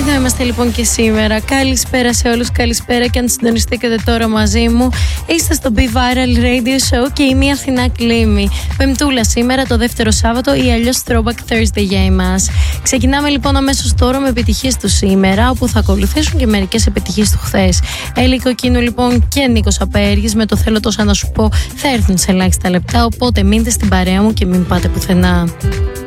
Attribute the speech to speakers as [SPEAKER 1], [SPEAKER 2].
[SPEAKER 1] Εδώ είμαστε λοιπόν και σήμερα. Καλησπέρα σε όλους, καλησπέρα και αν συντονιστήκατε τώρα μαζί μου. Είστε στο Be Viral Radio Show και είμαι η Αθηνά Κλήμη. Πεμπτούλα σήμερα, το δεύτερο Σάββατο ή αλλιώς Throwback Thursday για εμάς. Ξεκινάμε λοιπόν αμέσως τώρα με επιτυχίες του σήμερα, όπου θα ακολουθήσουν και μερικές επιτυχίες του χθες. Έλλη Κοκκίνου λοιπόν και Νίκος Απέργης με το θέλω τόσα να σου πω θα έρθουν σε ελάχιστα λεπτά, οπότε μείνετε στην παρέα μου και μην πάτε πουθενά.